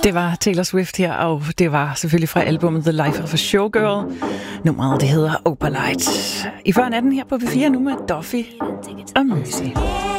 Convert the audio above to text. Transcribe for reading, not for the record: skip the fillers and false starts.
Det var Taylor Swift her, og det var selvfølgelig fra albumet The Life of a Showgirl. Nummeret, det hedder Opalite. I før natten her på P4 nu med Duffy og Møsi.